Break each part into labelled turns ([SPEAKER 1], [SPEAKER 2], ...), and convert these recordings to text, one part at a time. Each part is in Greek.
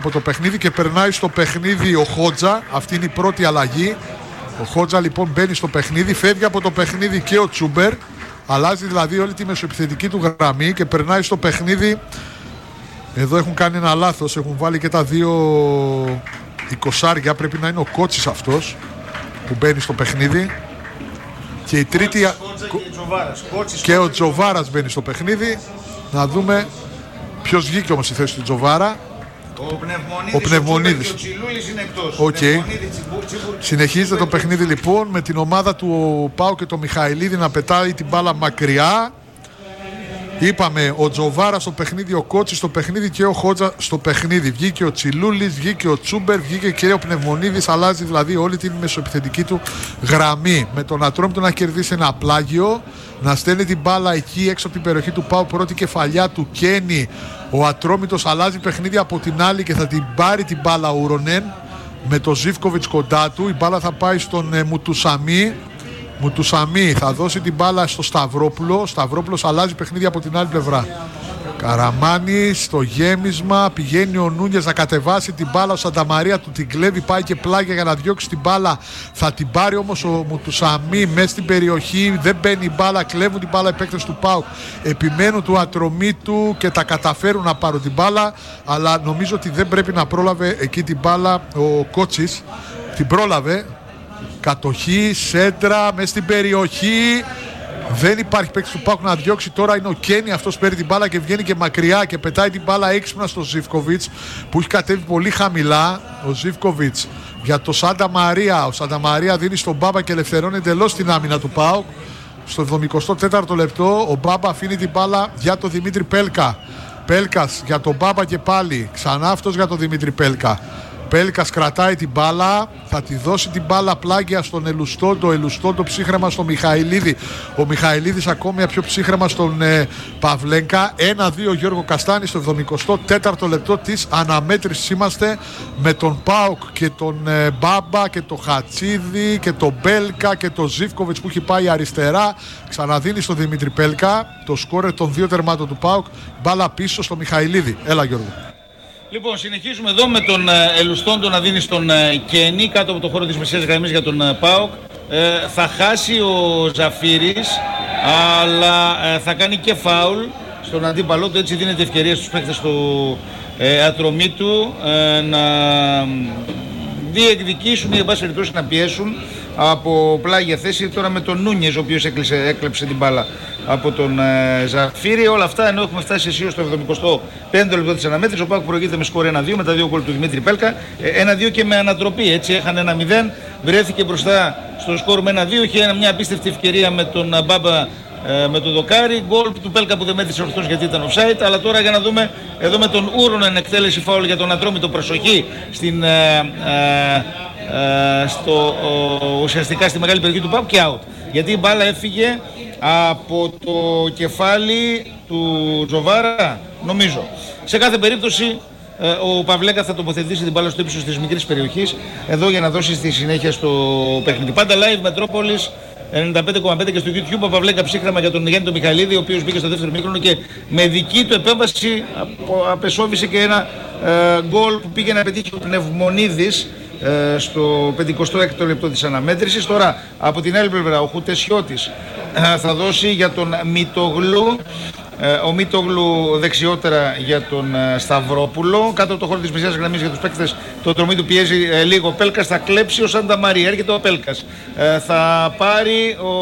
[SPEAKER 1] από το παιχνίδι και περνάει στο παιχνίδι ο Χότζα. Αυτή είναι η πρώτη αλλαγή. Ο Χότζα λοιπόν μπαίνει στο παιχνίδι, φεύγει από το παιχνίδι και ο Τσούμπερ. Αλλάζει δηλαδή όλη τη μεσοεπιθετική του γραμμή και περνάει στο παιχνίδι. Εδώ έχουν κάνει ένα λάθος, έχουν βάλει και τα δύο εικοσάρια. Πρέπει να είναι ο Κότσις αυτός που μπαίνει στο παιχνίδι. Και η τρίτη. Και ο Τζοβάρας μπαίνει στο παιχνίδι. Να δούμε ποιος βγήκε όμως στη θέση του Τζοβάρα. Ο Πνευμονίδης.
[SPEAKER 2] Και ο Τσιλούλης είναι εκτός.
[SPEAKER 1] Okay. Συνεχίζεται το παιχνίδι λοιπόν με την ομάδα του Πάου και το Μιχαηλίδη να πετάει την μπάλα μακριά. Είπαμε ο Τζοβάρα στο παιχνίδι, ο Κότσις στο παιχνίδι και ο Χότζα στο παιχνίδι. Βγήκε ο Τσιλούλης, βγήκε ο Τσούμπερ, βγήκε και ο Πνευμονίδης. Αλλάζει δηλαδή όλη την μεσοεπιθετική του γραμμή. Με τον Ατρόμητο να κερδίσει ένα πλάγιο, να στέλνει την μπάλα εκεί έξω από την περιοχή του Πάου. Πρώτη κεφαλιά του Κένι. Ο Ατρόμητος αλλάζει παιχνίδι από την άλλη και θα την πάρει την μπάλα ο Ουρονέν με τον Ζίβκοβιτς κοντά του. Η μπάλα θα πάει στον Μουτουσαμί. Μουτουσαμί θα δώσει την μπάλα στο Σταυρόπουλο. Σταυρόπουλος αλλάζει παιχνίδι από την άλλη πλευρά. Καραμάνης στο γέμισμα. Πηγαίνει ο Νούνιες να κατεβάσει την μπάλα. Ο Σανταμαρία του την κλέβει. Πάει και πλάγια για να διώξει την μπάλα. Θα την πάρει όμως ο Μουτουσαμί μέσα στην περιοχή. Δεν μπαίνει η μπάλα. Κλέβουν την μπάλα οι παίκτες του ΠΑΟΚ. Επιμένουν του Ατρομήτου και τα καταφέρουν να πάρουν την μπάλα. Αλλά νομίζω ότι δεν πρέπει να πρόλαβε εκεί την μπάλα ο Κότσις. Την πρόλαβε. Κατοχή, σέντρα, μέσα στην περιοχή. Δεν υπάρχει παίκτης του ΠΑΟΚ να διώξει. Τώρα είναι ο Κένι, αυτός παίρνει την μπάλα και βγαίνει και μακριά και πετάει την μπάλα έξυπνα στο Ζίβκοβιτς που έχει κατέβει πολύ χαμηλά. Ο Ζίβκοβιτς για το Σάντα Μαρία. Ο Σάντα Μαρία δίνει στον Μπάμπα και ελευθερώνει εντελώς την άμυνα του ΠΑΟΚ. Στο 74ο λεπτό ο Μπάμπα αφήνει την μπάλα για τον Δημήτρη Πέλκα. Πέλκας για τον Μπάμπα και πάλι. Ξανά αυτός για τον Δημήτρη Πέλκα. Πέλκας κρατάει την μπάλα, θα τη δώσει την μπάλα πλάγια στον Ελουστόντο. Ελουστόντο ψύχρεμα στον Μιχαηλίδη. Ο Μιχαηλίδης ακόμη πιο ψύχρεμα στον Παυλέγκα. 1-2 Γιώργο Καστάνη στο 74ο λεπτό της αναμέτρησης. Είμαστε με τον ΠΑΟΚ και τον Μπάμπα και τον Χατσίδη και τον Πέλκα και τον Ζίβκοβιτς που έχει πάει αριστερά. Ξαναδίνει στον Δημήτρη Πέλκα το σκόρερ των δύο τερμάτων του ΠΑΟΚ. Μπάλα πίσω στο Μιχαηλίδη. Έλα Γιώργο.
[SPEAKER 2] Λοιπόν, συνεχίζουμε εδώ με τον Ελουστόντο να δίνει στον Κένι κάτω από το χώρο της μεσαίας γραμμής για τον ΠΑΟΚ. Θα χάσει ο Ζαφύρης, αλλά θα κάνει και φάουλ στον αντίπαλό του. Έτσι δίνεται ευκαιρία στους παίκτες του Ατρομήτου να διεκδικήσουν ή εν πάση περιπτώσει να πιέσουν από πλάγια θέση. Τώρα με τον Νούνιες, ο οποίος έκλεψε την μπάλα από τον Ζαφύρη. Όλα αυτά ενώ έχουμε φτάσει αισίως στο 75ο λεπτό της αναμέτρησης. Ο ΠΑΟΚ προηγείται με σκορ 1-2 με τα δύο γκολ του Δημήτρη Πέλκα. 1-2 και με ανατροπή. Έτσι έχανε 1-0. Βρέθηκε μπροστά στο σκορ με 1-2. Είχε μια απίστευτη ευκαιρία με τον Μπάμπα με τον Δοκάρη. Γκολ του Πέλκα που δεν μέτρησε ορθώς γιατί ήταν offside. Αλλά τώρα για να δούμε εδώ με τον Ούρονεν εκτέλεση φάουλ για τον Ατρόμητο. Προσοχή στην. Ουσιαστικά στη μεγάλη περιοχή του ΠΑΟΚ και out. Γιατί η μπάλα έφυγε από το κεφάλι του Τζοβάρα, νομίζω. Σε κάθε περίπτωση ο Παυλέκα θα τοποθετήσει την μπάλα στο ύψος της μικρής περιοχής εδώ για να δώσει στη συνέχεια στο παιχνίδι. Πάντα live Μετρόπολης 95,5 και στο YouTube. Ο Παυλέκα ψύχρεμα για τον Γιάννη τον Μιχαηλίδη, ο οποίος μπήκε στο δεύτερο μήχρονο και με δική του επέμβαση απεσόβησε και ένα γκολ που πήγε να πετύχει ο Πνευμονίδης στο 56ο λεπτό της αναμέτρησης. Τώρα από την άλλη πλευρά ο Χουτεσιώτης θα δώσει για τον Μητογλου. Ο Μητογλου δεξιότερα για τον Σταυρόπουλο. Κάτω από το χώρο της μεσαίας γραμμής για τους παίκτες το τρομή του πιέζει λίγο. Ο Πέλκας θα κλέψει ο Σάντα Μαρία. Έρχεται ο Πέλκας. Θα πάρει ο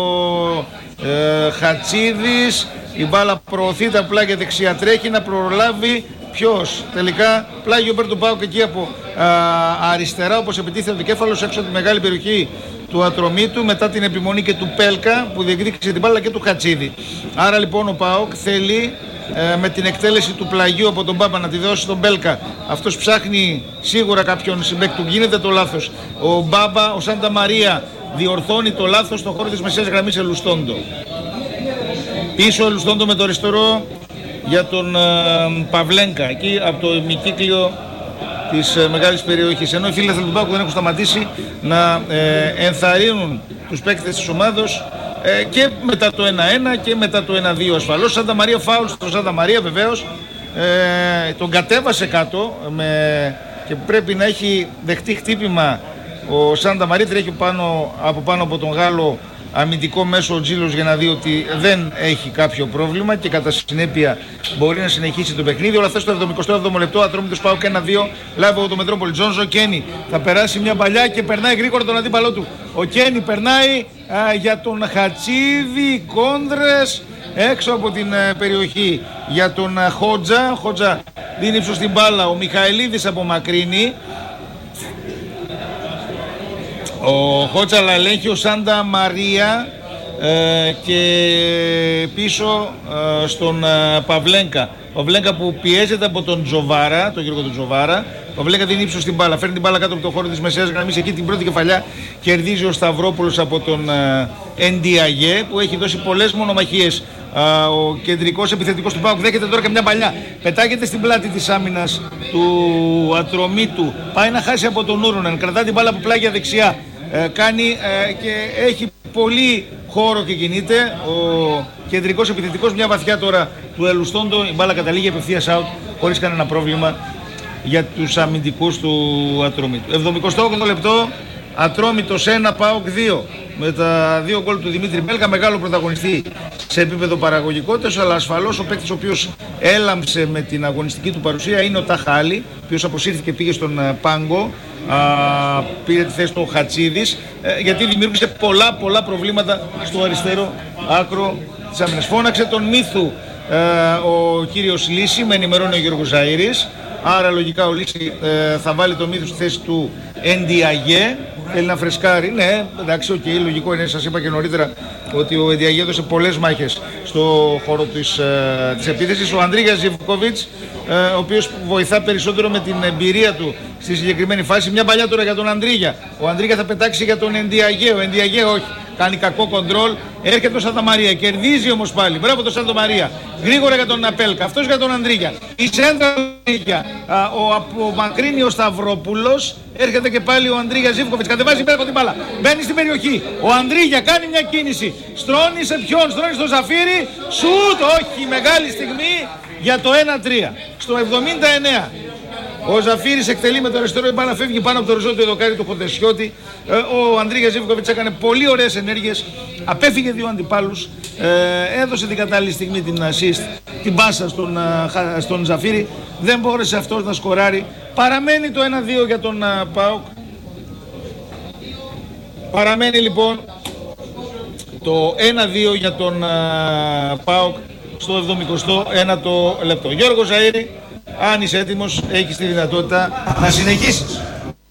[SPEAKER 2] Χατσίδης. Η μπάλα προωθείται απλά για δεξιά. Τρέχει να προλάβει. Ποιος τελικά πλάγιο παίρνει τον ΠΑΟΚ εκεί από αριστερά, όπως επιτίθεται ο δικέφαλος έξω από τη μεγάλη περιοχή του Ατρομήτου μετά την επιμονή και του Πέλκα που διεκδίκησε την μπάλα και του Χατσίδη. Άρα λοιπόν ο ΠΑΟΚ θέλει με την εκτέλεση του πλαγίου από τον Μπάμπα να τη δώσει στον Πέλκα. Αυτός ψάχνει σίγουρα κάποιον συμπέκ του. Γίνεται το λάθος. Ο Μπάμπα, ο Σάντα Μαρία διορθώνει το λάθος στον χώρο της μεσαίας γραμμής Ελουστόντο. Πίσω Ελουστόντο με το αριστερό για τον Παυλέγκα εκεί από το ημικύκλιο της μεγάλης περιοχής. Ενώ οι φίλοι του ΠΑΟΚ δεν έχουν σταματήσει να ενθαρρύνουν τους παίκτες της ομάδος και μετά το 1-1 και μετά το 1-2 ασφαλώς. Σάντα Μαρία φάουλ στον Σάντα Μαρία βεβαίως. Τον κατέβασε κάτω με και πρέπει να έχει δεχτεί χτύπημα ο Σάντα Μαρία, τρέχει από πάνω από τον Γάλλο αμυντικό μέσο ο Τζίλος για να δει ότι δεν έχει κάποιο πρόβλημα και κατά συνέπεια μπορεί να συνεχίσει το παιχνίδι. Όλα αυτά στο 77ο λεπτό, Ατρόμητος ΠΑΟΚ 1-2, λάβει από το Μετρόπολη. Τζόνζο Κένι θα περάσει μια παλιά και περνάει γρήγορα τον αντίπαλό του. Ο Κένι περνάει για τον Χατσίδη, κόντρες έξω από την περιοχή για τον Χότζα. Χότζα δίνει ύψος στην μπάλα, ο Μιχαηλίδης απομακρύνει. Ο Χότσαλα ελέγχει, ο Σάντα Μαρία και πίσω στον Παυλένκα. Ο Παυλένκα που πιέζεται από τον Τζοβάρα, τον Γιώργο του Τζοβάρα. Ο Παυλένκα δίνει ύψος στην μπάλα, φέρνει την μπάλα κάτω από το χώρο της μεσαίας γραμμής. Εκεί την πρώτη κεφαλιά κερδίζει ο Σταυρόπουλος από τον Εντιαγέ που έχει δώσει πολλές μονομαχίες. Ο κεντρικός επιθετικός του ΠΑΟΚ δέχεται τώρα και μια παλιά. Πετάγεται στην πλάτη της άμυνας του Ατρομήτου. Πάει να χάσει από τον Ούρουνεν. Κρατά την μπάλα από πλάγια δεξιά. Κάνει και έχει πολύ χώρο και κινείται. Ο κεντρικός επιθετικός, μια βαθιά τώρα του Ελουστόντο. Η μπάλα καταλήγει απευθείας out χωρίς κανένα πρόβλημα για τους αμυντικούς του Ατρομήτου. 78 λεπτό. Ατρόμητος 1, ΠΑΟΚ 2. Με τα 2 γκολ του Δημήτρη Μπέλκα, μεγάλο πρωταγωνιστή σε επίπεδο παραγωγικότητας, αλλά ασφαλώς ο παίκτης ο οποίος έλαμψε με την αγωνιστική του παρουσία είναι ο Ταχάλη, ο οποίος αποσύρθηκε και πήγε στον Πάγκο, πήρε τη θέση του Χατσίδης, γιατί δημιούργησε πολλά προβλήματα στο αριστερό άκρο της άμυνας. Φώναξε τον Μύθου ο κύριος Λύση, με ενημερώνει ο Γιώργος Ζαΐρης, άρα λογικά ο Λύση θα βάλει τον Μύθου στη θέση του Εντιαγέ. Θέλει να φρεσκάρει, ναι, εντάξει, λογικό είναι, σας είπα και νωρίτερα ότι ο Εντιαγέ έδωσε πολλές μάχες στο χώρο της επίθεσης. Ο Ανδρίγιας Ζιβκοβίτς, ο οποίος βοηθά περισσότερο με την εμπειρία του στη συγκεκριμένη φάση. Μια παλιά τώρα για τον Ανδρίγια. Ο Ανδρίγια θα πετάξει για τον Εντιαγέ, ο Εντιαγέ όχι. Κάνει κακό κοντρόλ, έρχεται ο Σάντα Μαρία, κερδίζει όμως πάλι. Μπράβο τον Σάντα Μαρία. Γρήγορα για τον Απέλκα, αυτός για τον Ανδρίγια. Η σέντρα ο απομακρύνει ο Σταυρόπουλος, έρχεται και πάλι ο Ανδρίγια Ζίβκοβιτς, κατεβάζει πέρα από την μπάλα. Μπαίνει στην περιοχή. Ο Ανδρίγια κάνει μια κίνηση. Στρώνει σε ποιον, στρώνει στο Ζαφύρι. Σουτ, όχι, μεγάλη στιγμή για το 1-3. Στο 79. Ο Ζαφύρης εκτελεί με το αριστερό, η μπάλα φεύγει πάνω από το οριζόντιο δοκάρι του Χοντεσιώτη. Ο Ανδρίγιας Ζίβκοβιτς έκανε πολύ ωραίες ενέργειες, απέφυγε δύο αντιπάλους, έδωσε την κατάλληλη στιγμή την assist, την πάσα στον Ζαφύρη. Δεν μπόρεσε αυτός να σκοράρει. Παραμένει το 1-2 για τον ΠΑΟΚ. Παραμένει λοιπόν το 1-2 για τον ΠΑΟΚ στο 79ο λεπτό. Γιώργο Ζαΐρη, αν είσαι έτοιμος, έχεις τη δυνατότητα να συνεχίσεις.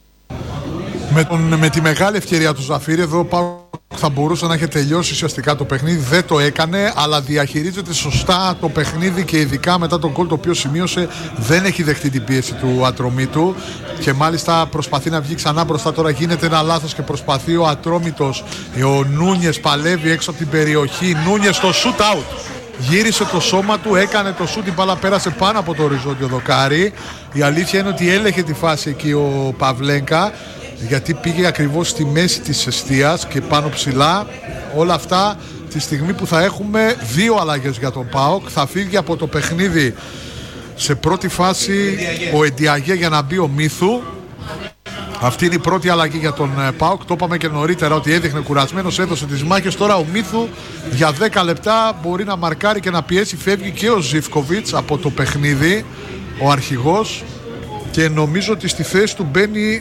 [SPEAKER 1] Με τη μεγάλη ευκαιρία του Ζαφύρη, εδώ θα μπορούσε να έχει τελειώσει ουσιαστικά το παιχνίδι. Δεν το έκανε, αλλά διαχειρίζεται σωστά το παιχνίδι και ειδικά μετά τον γκολ το οποίο σημείωσε, δεν έχει δεχτεί την πίεση του Ατρομήτου και μάλιστα προσπαθεί να βγει ξανά μπροστά. Τώρα γίνεται ένα λάθος και προσπαθεί ο Ατρόμητος. Ο Νούνιες παλεύει έξω από την περιοχή. Νούνιες στο shoot out. Γύρισε το σώμα του, έκανε το σούτ, η μπάλα πέρασε πάνω από το οριζόντιο δοκάρι. Η αλήθεια είναι ότι έλεγχε τη φάση εκεί ο Παυλένκα, γιατί πήγε ακριβώς στη μέση της εστίας και πάνω ψηλά. Όλα αυτά τη στιγμή που θα έχουμε δύο αλλαγές για τον ΠΑΟΚ. Θα φύγει από το παιχνίδι σε πρώτη φάση ο Εντιαγέ για να μπει ο Μύθου. Αυτή είναι η πρώτη αλλαγή για τον ΠΑΟΚ. Το είπαμε και νωρίτερα ότι έδειχνε κουρασμένος, έδωσε τις μάχες. Τώρα ο Μύθου για 10 λεπτά μπορεί να μαρκάρει και να πιέσει. Φεύγει και ο Ζίβκοβιτς από το παιχνίδι, ο αρχηγός, και νομίζω ότι στη θέση του μπαίνει,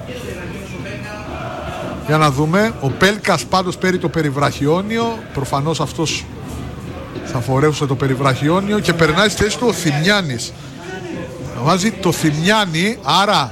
[SPEAKER 1] για να δούμε, ο Πέλκας πάντως παίρνει το περιβραχιόνιο. Προφανώς αυτός θα φορεύσε το περιβραχιόνιο και περνάει στη θέση του ο Θημιάνης. Βάζει το Θημιάνη, άρα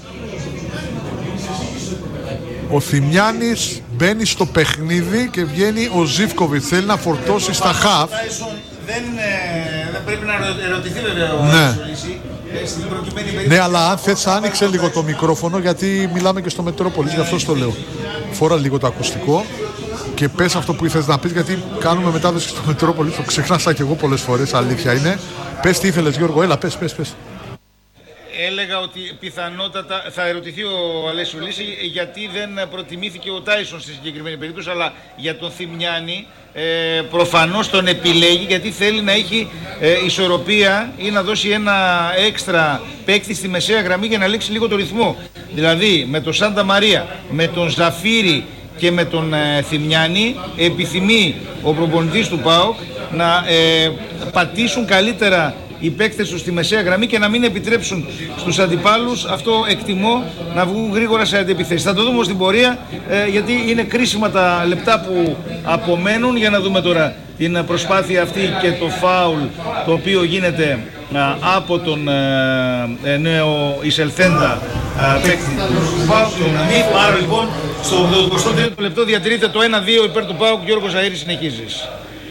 [SPEAKER 1] ο Θημιάνης μπαίνει στο παιχνίδι και βγαίνει ο Ζίβκοβιτς. Θέλει να φορτώσει στα χαφ.
[SPEAKER 2] Δεν πρέπει να ερωτηθεί βέβαια ο Λύση.
[SPEAKER 1] Ναι, αλλά αν θες άνοιξε λίγο το μικρόφωνο, γιατί μιλάμε και στο Μετρόπολης, γι' αυτό το λέω. Φόρα λίγο το ακουστικό και πες αυτό που ήθελες να πεις, γιατί κάνουμε μετάδοση στο Μετρόπολης. Το ξεχνάσα και εγώ πολλές φορές, αλήθεια είναι. Πες τι ήθελες, Γιώργο, έλα, πες.
[SPEAKER 2] έλεγα ότι πιθανότατα θα ερωτηθεί ο Αλέσιο Λύση γιατί δεν προτιμήθηκε ο Τάισον στη συγκεκριμένη περίπτωση, αλλά για τον Θημιάνη προφανώς τον επιλέγει γιατί θέλει να έχει ισορροπία ή να δώσει ένα έξτρα παίκτη στη μεσαία γραμμή για να λήξει λίγο το ρυθμό. Δηλαδή με τον Σάντα Μαρία, με τον Ζαφύρη και με τον Θημιάνη επιθυμεί ο προπονητής του ΠΑΟΚ να πατήσουν καλύτερα οι παίκτες τους στη μεσαία γραμμή και να μην επιτρέψουν στους αντιπάλους, αυτό εκτιμώ, να βγουν γρήγορα σε αντιεπιθέσεις. Θα το δούμε στην πορεία γιατί είναι κρίσιμα τα λεπτά που απομένουν. Για να δούμε τώρα την προσπάθεια αυτή και το φάουλ το οποίο γίνεται από τον νέο εισελθέντα παίκτη του ΠΑΟΚ, τον Αμίφ. Άρα λοιπόν στο 83ο λεπτό διατηρείται το 1-2 υπέρ του ΠΑΟΚ. Γιώργος Ζαΐρης, συνεχίζεις.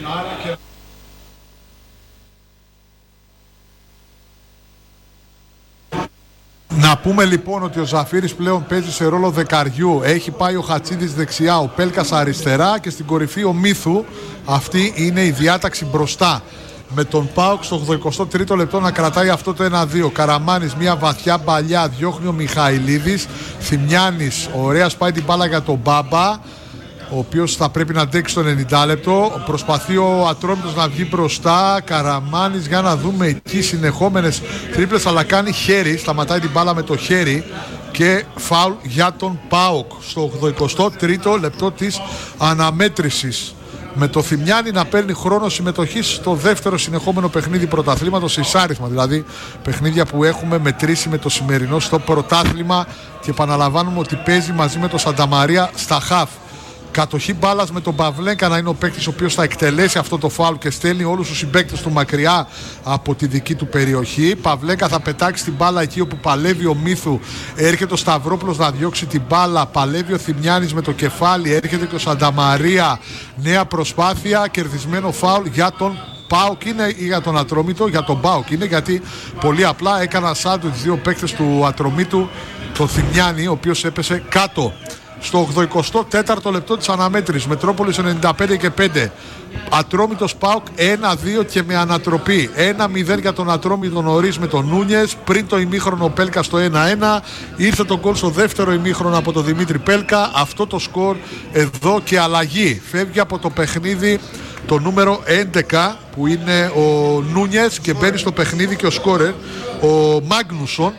[SPEAKER 1] Να πούμε λοιπόν ότι ο Ζαφύρης πλέον παίζει σε ρόλο δεκαριού. Έχει πάει ο Χατσίδης δεξιά, ο Πέλκας αριστερά και στην κορυφή ο Μίθου. Αυτή είναι η διάταξη μπροστά. Με τον ΠΑΟΚ στο 83ο λεπτό να κρατάει αυτό το 1-2. Καραμάνης μια βαθιά μπαλιά, διώχνει ο Μιχαηλίδης. Θημιάνης, ωραία, σπάει την μπάλα για τον Μπάμπα, ο οποίος θα πρέπει να αντέξει το 90 λεπτό. Προσπαθεί ο Ατρόμητος να βγει μπροστά. Καραμάνης, για να δούμε εκεί συνεχόμενες τρίπλες, αλλά κάνει χέρι, σταματάει την μπάλα με το χέρι και φάουλ για τον ΠΑΟΚ στο 83ο λεπτό της αναμέτρησης. Με το Θημιάνη να παίρνει χρόνο συμμετοχής στο δεύτερο συνεχόμενο παιχνίδι πρωταθλήματος, εισάριθμα δηλαδή παιχνίδια που έχουμε μετρήσει με το σημερινό στο πρωτάθλημα, και επαναλαμβάνουμε ότι παίζει μαζί με το Σανταμαρία στα χαφ. Κατοχή μπάλας με τον Παυλέγκα να είναι ο παίκτης ο οποίος θα εκτελέσει αυτό το φάουλ και στέλνει όλους τους συμπαίκτες του μακριά από τη δική του περιοχή. Παυλέγκα θα πετάξει την μπάλα εκεί όπου παλεύει ο Μίθου. Έρχεται ο Σταυρόπουλος να διώξει την μπάλα. Παλεύει ο Θημιάνης με το κεφάλι. Έρχεται και ο Σανταμαρία. Νέα προσπάθεια. Κερδισμένο φάουλ για τον ΠΑΟΚ είναι ή για τον Ατρόμητο? Για τον ΠΑΟΚ είναι, γιατί πολύ απλά έκανα σάντουιτς δύο παίκτες του Ατρομήτου, τον Θημιάνη, ο οποίος έπεσε κάτω. Στο 84ο λεπτό της αναμέτρησης, Μετρόπολης 95 και 5, Ατρόμητος ΠΑΟΚ 1-2 και με ανατροπή. 1-0 για τον Ατρόμητο νωρίς με τον Νούνιες. Πριν το ημίχρονο Πέλκα στο 1-1. Ήρθε το γκολ στο δεύτερο ημίχρονο από τον Δημήτρη Πέλκα. Αυτό το σκορ εδώ και αλλαγή. Φεύγει από το παιχνίδι το νούμερο 11 που είναι ο Νούνιες και μπαίνει στο παιχνίδι και ο σκόρερ ο Μάγνουσον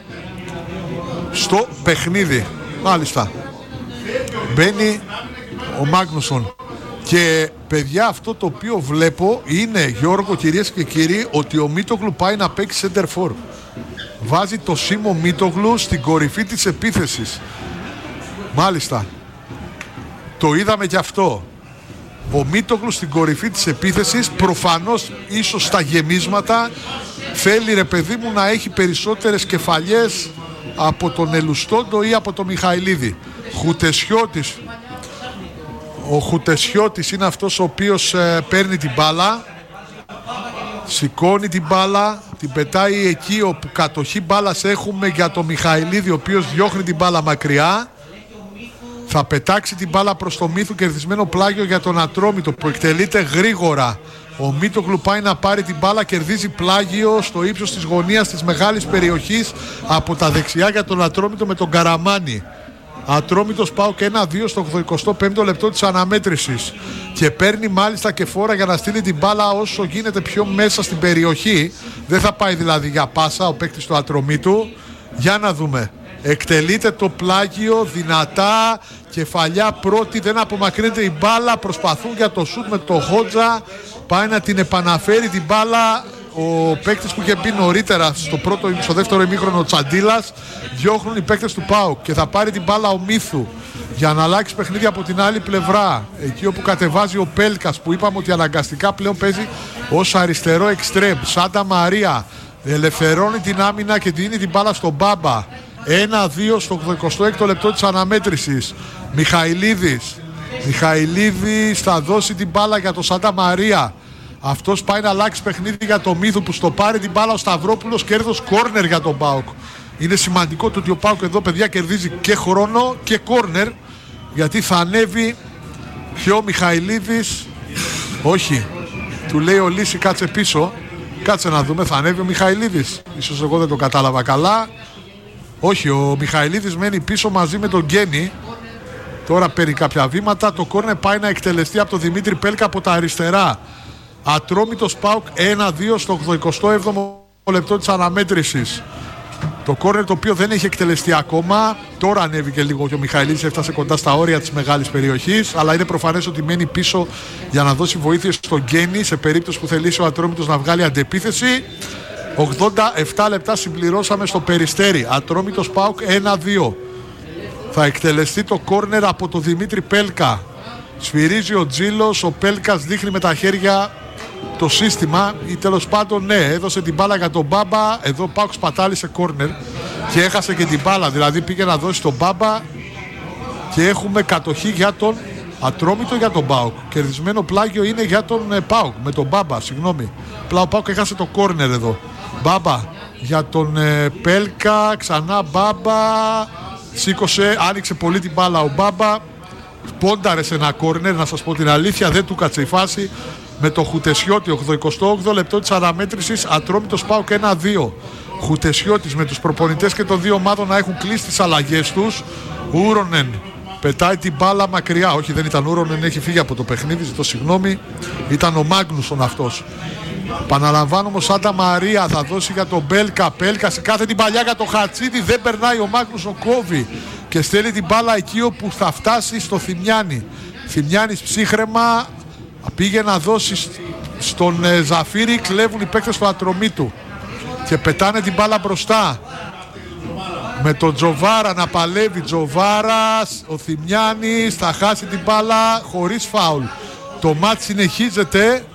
[SPEAKER 1] στο παιχνίδι. Μάλιστα. Μπαίνει ο Μάγνουσον. Και παιδιά, αυτό το οποίο βλέπω είναι, Γιώργο, κυρίες και κύριοι, ότι ο Μίτογλου πάει να παίξει center for. Βάζει το Σίμο Μίτογλου στην κορυφή της επίθεσης. Μάλιστα. Το είδαμε και αυτό. Ο Μίτογλου στην κορυφή της επίθεσης, προφανώς ίσως στα γεμίσματα θέλει, ρε παιδί μου, να έχει περισσότερες κεφαλιές από τον Ελουστόντο ή από τον Μιχαηλίδη. Χουτεσιώτης. Ο Χουτεσιώτης είναι αυτός ο οποίος παίρνει την μπάλα, σηκώνει την μπάλα, την πετάει εκεί όπου κατοχή μπάλας έχουμε για τον Μιχαηλίδη, ο οποίος διώχνει την μπάλα μακριά. Θα πετάξει την μπάλα προς το Μίθου, κερδισμένο πλάγιο για τον Ατρόμητο που εκτελείται γρήγορα. Ο Μίτογλου πάει να πάρει την μπάλα, κερδίζει πλάγιο στο ύψος της γωνίας της μεγάλης περιοχής από τα δεξιά για τον Ατρόμητο με τον Καραμάνη. Ατρόμητος ΠΑΟΚ 1-2 στο 85ο λεπτό της αναμέτρησης και παίρνει μάλιστα και φόρα για να στείλει την μπάλα όσο γίνεται πιο μέσα στην περιοχή. Δεν θα πάει δηλαδή για πάσα ο παίκτης του Ατρομήτου. Για να δούμε. Εκτελείται το πλάγιο δυνατά, κεφαλιά πρώτη, δεν απομακρύνεται η μπάλα, προσπαθούν για το σουτ με το Χότζα, πάει να την επαναφέρει την μπάλα ο παίκτης που είχε μπει νωρίτερα στο δεύτερο ημίχρονο, ο Τσαντίλας. Διώχνουν οι παίκτες του ΠΑΟΚ και θα πάρει την μπάλα ο Μίθου για να αλλάξει παιχνίδι από την άλλη πλευρά, εκεί όπου κατεβάζει ο Πέλκας που είπαμε ότι αναγκαστικά πλέον παίζει ως αριστερό εξτρέμ. Σάντα Μαρία ελευθερώνει την άμυνα και δίνει την μπάλα στον Μπάμπα. 1-2 στο 86ο λεπτό της αναμέτρησης. Μιχαηλίδης θα δώσει την μπάλα για τον Σάντα Μαρία. Αυτός πάει να αλλάξει παιχνίδι για το Μίθου που στο πάρει την μπάλα ο Σταυρόπουλος, κέρδος κόρνερ για τον ΠΑΟΚ. Είναι σημαντικό το ότι ο ΠΑΟΚ εδώ, παιδιά, κερδίζει και χρόνο και κόρνερ, γιατί θα ανέβει και ο Μιχαηλίδης. Όχι, του λέει ο Λύση κάτσε πίσω. Κάτσε να δούμε, θα ανέβει ο Μιχαηλίδης. Ίσως εγώ δεν το κατάλαβα καλά. Όχι, ο Μιχαηλίδης μένει πίσω μαζί με τον Γκένι. Τώρα παίρνει κάποια βήματα. Το κόρνερ πάει να εκτελεστεί από τον Δημήτρη Πέλκα από τα αριστερά. Ατρόμητος ΠΑΟΚ 1-2 στο 87ο λεπτό της αναμέτρησης. Το κόρνερ το οποίο δεν έχει εκτελεστεί ακόμα. Τώρα ανέβηκε λίγο και ο Μιχαηλίδης έφτασε κοντά στα όρια της μεγάλης περιοχής. Αλλά είναι προφανές ότι μένει πίσω για να δώσει βοήθειες στον Γκένι σε περίπτωση που θελήσει ο Ατρόμητος να βγάλει αντεπίθεση. 87 λεπτά συμπληρώσαμε στο Περιστέρι. Ατρόμητος ΠΑΟΚ 1-2. Θα εκτελεστεί το κόρνερ από τον Δημήτρη Πέλκα. Σφυρίζει ο Τζίλος, ο Πέλκας δείχνει με τα χέρια το σύστημα ή τέλος πάντων ναι, έδωσε την μπάλα για τον Μπάμπα. Εδώ ΠΑΟΚ σπατάλησε κόρνερ και έχασε και την μπάλα, δηλαδή πήγε να δώσει τον Μπάμπα και έχουμε κατοχή για τον Ατρόμητο, για τον ΠΑΟΚ. Κερδισμένο πλάγιο είναι για τον ΠΑΟΚ με τον Μπάμπα, συγγνώμη. Απλά ο ΠΑΟΚ έχασε το κόρνερ εδώ. Μπάμπα για τον Πέλκα, ξανά Μπάμπα, σήκωσε, άνοιξε πολύ την μπάλα ο Μπάμπα, πόνταρε σε ένα κόρνερ, να σας πω την αλήθεια, δεν του κάτσε η φάση. Με το Χουτεσιώτη, 88 λεπτό της αναμέτρησης, Ατρόμητος ΠΑΟΚ 1-2. Χουτεσιώτης με τους προπονητές και των δύο ομάδων να έχουν κλείσει τις αλλαγές τους. Ούρονεν πετάει την μπάλα μακριά. Όχι, δεν ήταν Ούρονεν, έχει φύγει από το παιχνίδι, ζητώ συγγνώμη. Ήταν ο Μάγνουσον αυτός. Παναλαμβάνω όμως, Σάντα Μαρία θα δώσει για τον Μπέλκα. Πέλκα σε κάθε την παλιά για το Χατσίδη. Δεν περνάει ο Μάγνουσον, κόβει και στέλνει την μπάλα εκεί όπου θα φτάσει στο Θημιάνι. Θημιάνης ψύχρεμα. Πήγε να δώσει στον Ζαφύρη, κλέβουν οι παίκτες του Ατρομήτου και πετάνε την μπάλα μπροστά με τον Τζοβάρα να παλεύει. Τζοβάρας, ο Θημιάνης θα χάσει την μπάλα χωρίς φάουλ. Το μάτς συνεχίζεται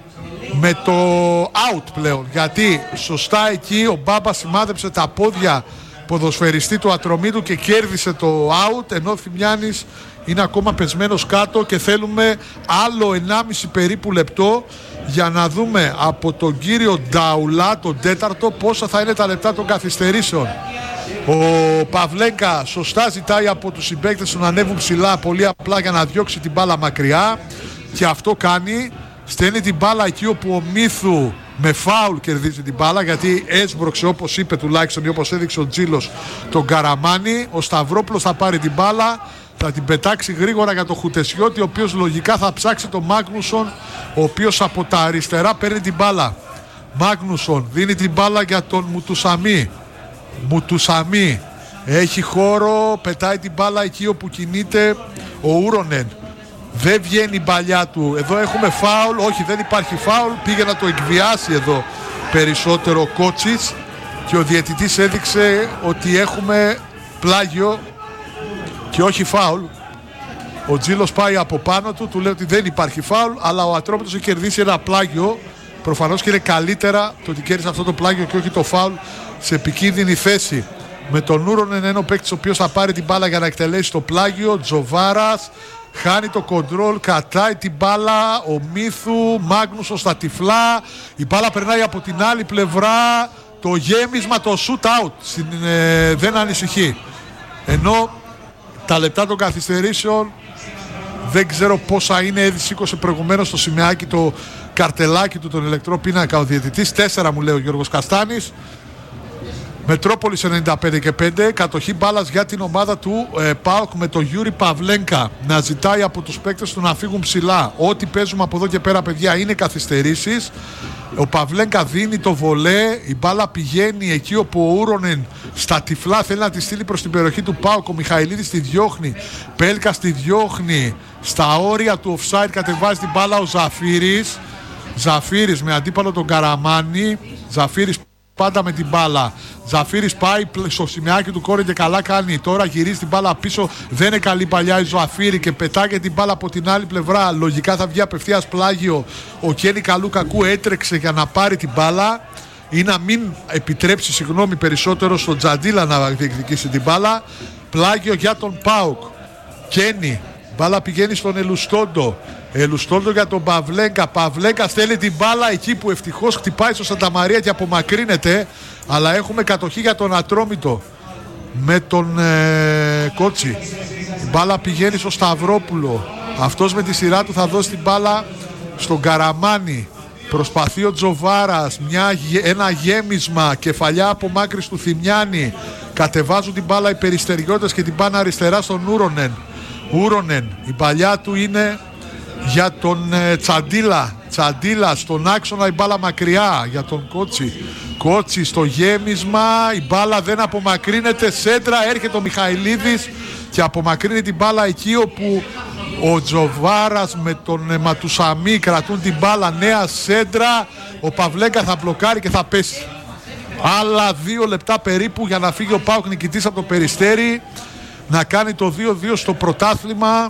[SPEAKER 1] με το out πλέον, γιατί σωστά εκεί ο Μπάμπα σημάδεψε τα πόδια ποδοσφαιριστή του Ατρομήτου και κέρδισε το out, ενώ ο Θημιάνης είναι ακόμα πεσμένος κάτω και θέλουμε άλλο 1,5 περίπου λεπτό για να δούμε από τον κύριο Νταουλά, τον τέταρτο, πόσα θα είναι τα λεπτά των καθυστερήσεων. Ο Παυλέγκα σωστά ζητάει από τους συμπαίκτες του να ανέβουν ψηλά πολύ απλά για να διώξει την μπάλα μακριά και αυτό κάνει. Στέλνει την μπάλα εκεί όπου ο Μίθου με φάουλ κερδίζει την μπάλα, γιατί έσπρωξε, όπως είπε τουλάχιστον ή όπως έδειξε ο Τζίλος, τον Καραμάνη. Ο Σταυρόπουλος θα πάρει την μπάλα, θα την πετάξει γρήγορα για τον Χουτεσιώτη, ο οποίος λογικά θα ψάξει τον Μάγνουσον, ο οποίος από τα αριστερά παίρνει την μπάλα. Μάγνουσον δίνει την μπάλα για τον Μουτουσαμί. Μουτουσαμί έχει χώρο, πετάει την μπάλα εκεί όπου κινείται ο Ούρονεν. Δεν βγαίνει η παλιά του. Εδώ έχουμε φάουλ. Όχι, δεν υπάρχει φάουλ. Πήγε να το εκβιάσει εδώ περισσότερο ο Κότσις και ο διαιτητής έδειξε ότι έχουμε πλάγιο και όχι φάουλ. Ο Τζίλος πάει από πάνω του, του λέει ότι δεν υπάρχει φάουλ, αλλά ο Ατρόμητος έχει κερδίσει ένα πλάγιο. Προφανώς και είναι καλύτερα το ότι κέρδισε αυτό το πλάγιο και όχι το φάουλ σε επικίνδυνη θέση. Με τον Ούρονεν ένα παίκτης ο οποίος θα πάρει την μπάλα για να εκτελέσει το πλάγιο. Τζοβάρας χάνει το κοντρόλ, κατάει την μπάλα, ο Μίθου, Μάγνουσον στα τυφλά, η μπάλα περνάει από την άλλη πλευρά, το γέμισμα, το shoot out, δεν ανησυχεί. Ενώ τα λεπτά των καθυστερήσεων δεν ξέρω πόσα είναι, σήκωσε προηγουμένως το σημαίακι, το καρτελάκι του, τον ηλεκτρό πίνακα ο διαιτητής, 4 μου λέει ο Γιώργος Καστάνης. Μετρόπολης 95 και 5, κατοχή μπάλας για την ομάδα του ΠΑΟΚ με τον Γιούρι Παυλέγκα να ζητάει από τους παίκτες του να φύγουν ψηλά. Ό,τι παίζουμε από εδώ και πέρα, παιδιά, είναι καθυστερήσεις. Ο Παυλέγκα δίνει το βολέ, η μπάλα πηγαίνει εκεί όπου ο Ούρονεν στα τυφλά θέλει να τη στείλει προς την περιοχή του ΠΑΟΚ. Ο Μιχαηλίδης τη διώχνει, Πέλκας τη διώχνει, στα όρια του offside κατεβάζει την μπάλα ο Ζαφύρης. Ζαφύρης με αντίπαλο τον Καραμάνη. Ζαφύρης πάντα με την μπάλα. Ζαφύρης πάει στο σημαίακι του κόρη και καλά κάνει. Τώρα γυρίζει την μπάλα πίσω. Δεν είναι καλή παλιά η Ζαφύρη και πετάγεται την μπάλα από την άλλη πλευρά. Λογικά θα βγει απευθείας πλάγιο. Ο Κένι Καλού Κακού έτρεξε για να πάρει την μπάλα ή να μην επιτρέψει, περισσότερο στον Τζαντίλα να διεκδικήσει την μπάλα. Πλάγιο για τον ΠΑΟΚ. Κένι. Μπάλα πηγαίνει στον Ελουστόντο. Ελουστόντο για τον Παυλέγκα. Παυλέγκα στέλνει την μπάλα εκεί που ευτυχώς χτυπάει στο Σανταμαρία και απομακρύνεται. Αλλά έχουμε κατοχή για τον Ατρόμητο με τον Κότσι. Η μπάλα πηγαίνει στο Σταυρόπουλο. Αυτός με τη σειρά του θα δώσει την μπάλα στον Καραμάνη. Προσπαθεί ο Τζοβάρας, ένα γέμισμα, κεφαλιά απομάκρυνση του Θημιάνη. Κατεβάζουν την μπάλα οι περιστεριώτες και την πάνε αριστερά στον Ούρονεν. Η παλιά του είναι για τον Τσαντίλα στον άξονα, η μπάλα μακριά για τον Κότσι στο γέμισμα, η μπάλα δεν απομακρύνεται, σέντρα, έρχεται ο Μιχαηλίδης και απομακρύνει την μπάλα εκεί όπου ο Τζοβάρας με τον Ματουσαμί κρατούν την μπάλα. Νέα σέντρα, ο Παυλέγκα θα μπλοκάρει και θα πέσει. Άλλα 2 λεπτά περίπου για να φύγει ο ΠΑΟΚ νικητής από το Περιστέρι, να κάνει το 2-2 στο πρωτάθλημα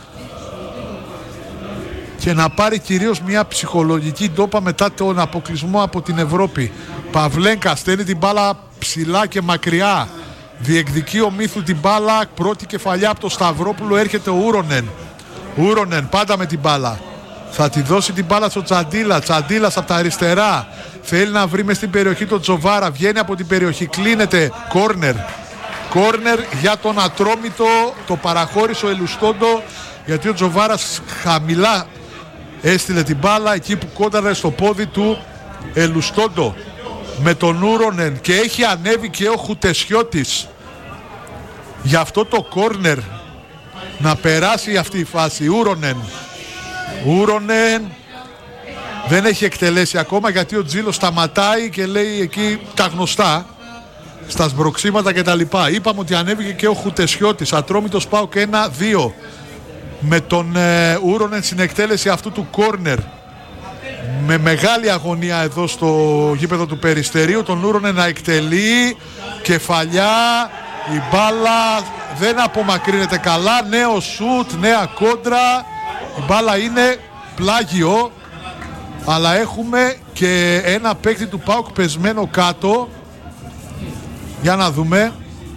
[SPEAKER 1] και να πάρει κυρίως μια ψυχολογική ντόπα μετά τον αποκλεισμό από την Ευρώπη. Παυλέγκα στέλνει την μπάλα ψηλά και μακριά, διεκδικεί ο Μύθου την μπάλα, πρώτη κεφαλιά από το Σταυρόπουλο, έρχεται ο Ούρονεν πάντα με την μπάλα, θα τη δώσει την μπάλα στο Τσαντίλας από τα αριστερά, θέλει να βρει μες στην περιοχή τον Τζοβάρα, βγαίνει από την περιοχή, κλείνεται, κόρνερ για τον Ατρόμητο, το παραχώρησε ο Ελουστόντο γιατί ο Τζοβάρας χαμηλά έστειλε την μπάλα εκεί που κόνταρε στο πόδι του Ελουστόντο με τον Ούρονεν και έχει ανέβει και ο Χουτεσιώτης για αυτό το κόρνερ να περάσει αυτή η φάση. Ούρονεν δεν έχει εκτελέσει ακόμα γιατί ο Τζίλος σταματάει και λέει εκεί τα γνωστά στα σμπροξίματα και τα λοιπά. Είπαμε ότι ανέβηκε και ο Χουτεσιώτης. Ατρόμητος ΠΑΟΚ 1-2 με τον Ούρονεν στην εκτέλεση αυτού του κόρνερ, με μεγάλη αγωνία εδώ στο γήπεδο του Περιστερίου. Τον Ούρονεν να εκτελεί, κεφαλιά, η μπάλα δεν απομακρύνεται καλά, νέο σουτ, νέα κόντρα, η μπάλα είναι πλάγιο, αλλά έχουμε και ένα παίκτη του ΠΑΟΚ πεσμένο κάτω. Για να δούμε.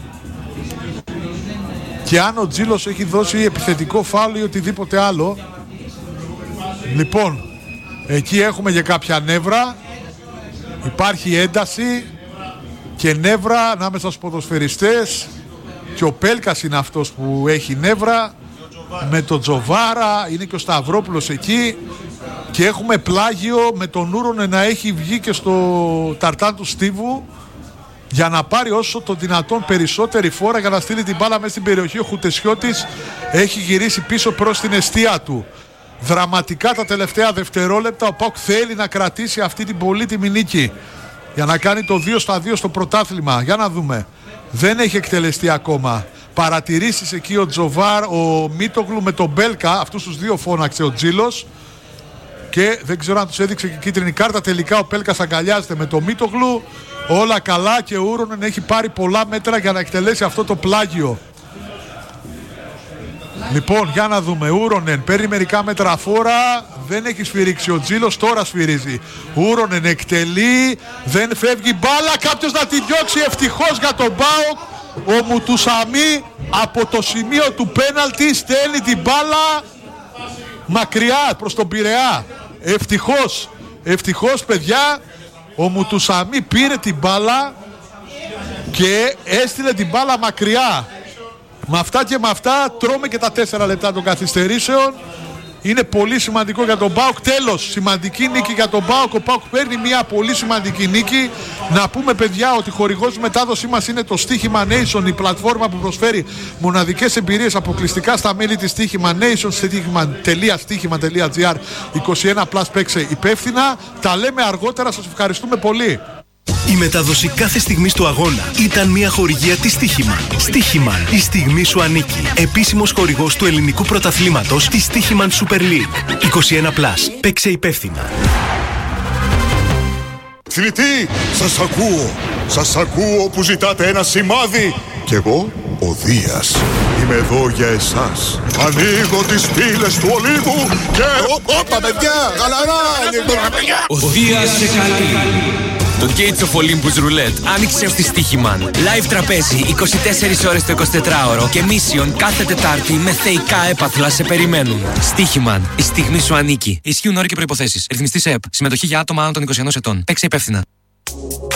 [SPEAKER 1] Και αν ο Τζίλος έχει δώσει επιθετικό φάουλ ή οτιδήποτε άλλο. Λοιπόν, εκεί έχουμε και κάποια νεύρα. Υπάρχει ένταση και νεύρα ανάμεσα στους ποδοσφαιριστές. Και ο Πέλκας είναι αυτός που έχει νεύρα. Με τον Τζοβάρα, είναι και ο Σταυρόπουλος εκεί. Και έχουμε πλάγιο με τον Ούρονεν να έχει βγει και στο ταρτάν του Στίβου για να πάρει όσο το δυνατόν περισσότερη φόρα για να στείλει την μπάλα μέσα στην περιοχή. Ο Χουτεσιώτης έχει γυρίσει πίσω προς την εστία του. Δραματικά τα τελευταία δευτερόλεπτα ο ΠΑΟΚ θέλει να κρατήσει αυτή την πολύτιμη νίκη για να κάνει το 2-2 στο πρωτάθλημα. Για να δούμε. Δεν έχει εκτελεστεί ακόμα. Παρατηρήσεις εκεί ο Τζοβάρ, ο Μίτογλου με τον Μπέλκα, αυτούς τους δύο φώναξε ο Τζίλος και δεν ξέρω αν τους έδειξε και κίτρινη κάρτα. Τελικά ο Πέλκας αγκαλιάζεται με τον Μίτογλου. Όλα καλά και ο Ούρονεν έχει πάρει πολλά μέτρα για να εκτελέσει αυτό το πλάγιο. Λοιπόν, για να δούμε. Ούρονεν παίρνει μερικά μέτρα φόρα. Δεν έχει σφυρίξει ο Τζίλος, τώρα σφυρίζει. Ούρονεν εκτελεί. Δεν φεύγει μπάλα. Κάποιος να τη διώξει. Ευτυχώς για τον ΠΑΟΚ. Ο Μουτουσαμί από το σημείο του πέναλτι στέλνει την μπάλα μακριά προς τον Πειραιά. Ευτυχώς παιδιά. Ο Μουτουσαμί πήρε την μπάλα και έστειλε την μπάλα μακριά. Με αυτά και με αυτά τρώμε και τα 4 λεπτά των καθυστερήσεων. Είναι πολύ σημαντικό για τον ΠΑΟΚ. Τέλος, σημαντική νίκη για τον ΠΑΟΚ. Ο ΠΑΟΚ παίρνει μια πολύ σημαντική νίκη. Να πούμε παιδιά ότι χορηγός μετάδοσή μας είναι το Στοίχημα Nation, η πλατφόρμα που προσφέρει μοναδικές εμπειρίες αποκλειστικά στα μέλη της Στοίχημα Nation, στοίχημα.gr 21+, παίξε υπεύθυνα. Τα λέμε αργότερα, σας ευχαριστούμε πολύ.
[SPEAKER 3] Η μετάδοση κάθε στιγμής του αγώνα ήταν μια χορηγία της Στοίχημαν. Στοίχημαν, η στιγμή σου ανήκει. Επίσημος χορηγός του ελληνικού πρωταθλήματος της Στοίχημαν Super League. 21+, παίξε υπεύθυνα.
[SPEAKER 4] Θηλητή, σας ακούω που ζητάτε ένα σημάδι. Κι εγώ, ο Δίας, είμαι εδώ για εσάς. Ανοίγω τις πύλες του ολίγου και... Όπα παιδιά, γαλαρά!
[SPEAKER 5] Ο Δίας σε καλεί. Το Gates of Olympus Roulette άνοιξε στη Στοίχημαν. Live τραπέζι 24 ώρες το 24ωρο και Mission κάθε Τετάρτη με θεϊκά έπαθλα σε περιμένουν. Στοίχημαν, η στιγμή σου ανήκει. Ισχύουν όροι και προϋποθέσεις. Ρυθμιστής ΕΕΠ. Συμμετοχή για άτομα άνω των 21 ετών. Παίξε υπεύθυνα.